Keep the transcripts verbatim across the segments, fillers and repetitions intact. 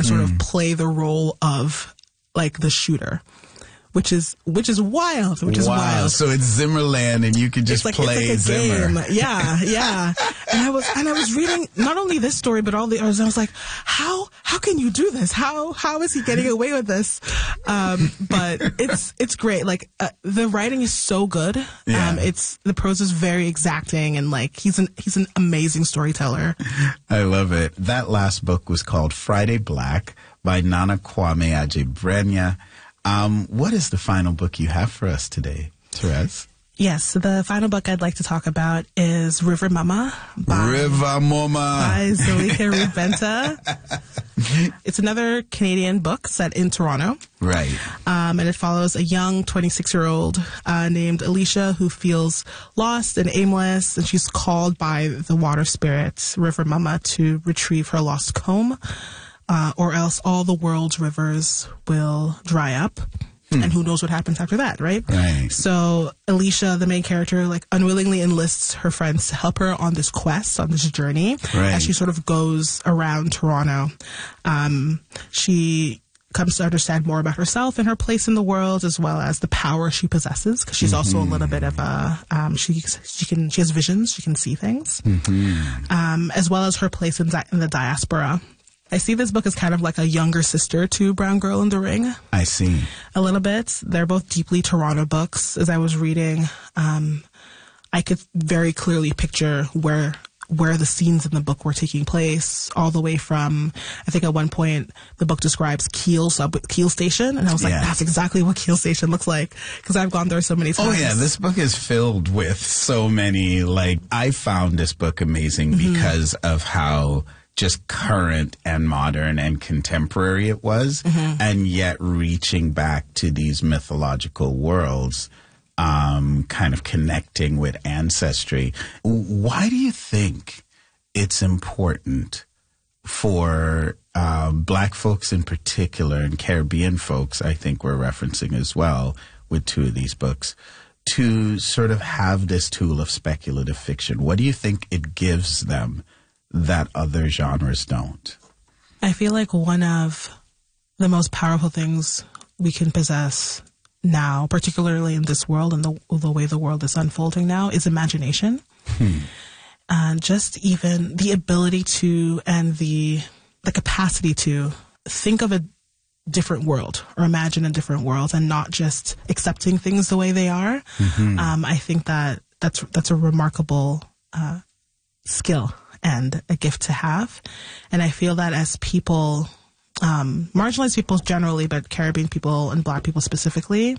sort of play the role of like the shooter. Which is which is wild, which is wow. wild. So it's Zimmerland, and you can just like, play it's like a Zimmer. Game. Yeah, yeah. And I was and I was reading not only this story but all the others. I was like, how how can you do this? How how is he getting away with this? Um, but it's it's great. Like uh, the writing is so good. Yeah. Um, it's the prose is very exacting, and like he's an he's an amazing storyteller. I love it. That last book was called Friday Black by Nana Kwame Adjei-Brenyah. Um, what is the final book you have for us today, Therese? Yes, the final book I'd like to talk about is River Mama by, River Mama by Zulika Reid-Benta. It's another Canadian book set in Toronto. Right. Um, and it follows a young twenty-six-year-old uh, named Alicia who feels lost and aimless, and she's called by the water spirit, River Mama, to retrieve her lost comb. Uh, or else all the world's rivers will dry up. Hmm. And who knows what happens after that, right? Right. So Alicia, the main character, like unwillingly enlists her friends to help her on this quest, on this journey, right. as she sort of goes around Toronto. Um, she comes to understand more about herself and her place in the world, as well as the power she possesses, because she's mm-hmm. also a little bit of a um, she she can she has visions, she can see things, mm-hmm. um, as well as her place in, di- in the diaspora. I see this book as kind of like a younger sister to Brown Girl in the Ring. I see. A little bit. They're both deeply Toronto books. As I was reading, um, I could very clearly picture where where the scenes in the book were taking place, all the way from, I think at one point the book describes Keele sub Keele Station, and I was like, yeah. that's exactly what Keele Station looks like, because I've gone there so many times. Oh yeah, this book is filled with so many, like, I found this book amazing mm-hmm. because of how just current and modern and contemporary it was, mm-hmm. and yet reaching back to these mythological worlds, um, kind of connecting with ancestry. Why do you think it's important for uh, Black folks in particular, and Caribbean folks, I think we're referencing as well with two of these books, to sort of have this tool of speculative fiction? What do you think it gives them that other genres don't? I feel like one of the most powerful things we can possess now, particularly in this world and the, the way the world is unfolding now, is imagination. Hmm. And just even the ability to, and the the capacity to think of a different world or imagine a different world, and not just accepting things the way they are. Mm-hmm. Um, I think that that's that's a remarkable uh, skill and a gift to have. And I feel that as people, um, marginalized people generally, but Caribbean people and Black people specifically,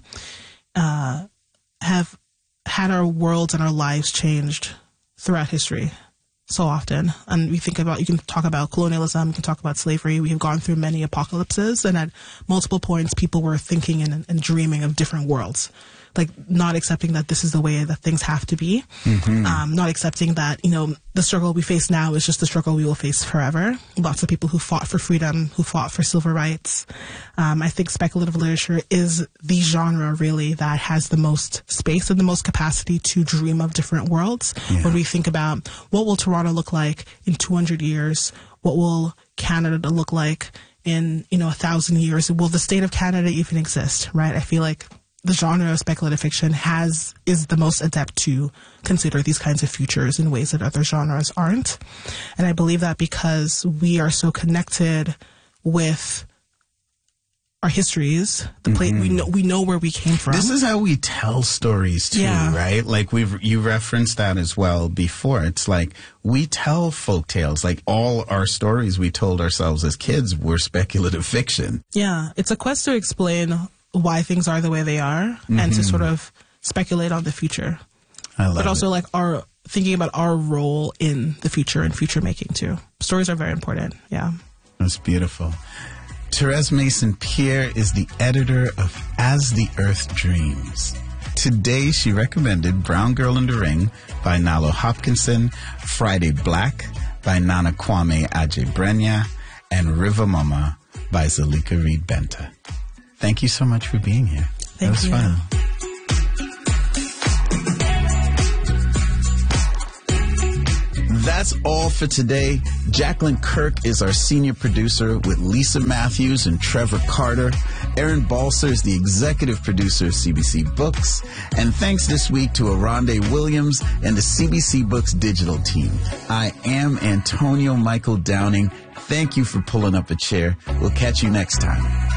uh, have had our worlds and our lives changed throughout history so often. And we think about, you can talk about colonialism, you can talk about slavery. We have gone through many apocalypses, and at multiple points people were thinking and, and dreaming of different worlds. Like, not accepting that this is the way that things have to be. Mm-hmm. Um, not accepting that, you know, the struggle we face now is just the struggle we will face forever. Lots of people who fought for freedom, who fought for civil rights. Um, I think speculative literature is the genre, really, that has the most space and the most capacity to dream of different worlds. Yeah. When we think about what will Toronto look like in two hundred years? What will Canada look like in, you know, a thousand years? Will the state of Canada even exist, right? I feel like the genre of speculative fiction has is the most adept to consider these kinds of futures in ways that other genres aren't. And I believe that because we are so connected with our histories, the mm-hmm. place we know we know where we came from. This is how we tell stories too, yeah. right? Like we've you referenced that as well before. It's like we tell folk tales. Like all our stories we told ourselves as kids were speculative fiction. Yeah, it's a quest to explain why things are the way they are, mm-hmm. and to sort of speculate on the future. I love but also it. like our thinking about our role in the future and future making too. Stories are very important. Yeah. That's beautiful. Therese Mason-Pierre is the editor of As the Earth Dreams. Today she recommended Brown Girl in the Ring by Nalo Hopkinson, Friday Black by Nana Kwame Adjei-Brenyah, and River Mama by Zulika Reid-Benta. Thank you so much for being here. Thank that was you. fun. That's That's all for today. Jacqueline Kirk is our senior producer with Lisa Matthews and Trevor Carter. Aaron Balser is the executive producer of C B C Books. And thanks this week to Aronde Williams and the C B C Books digital team. I am Antonio Michael Downing. Thank you for pulling up a chair. We'll catch you next time.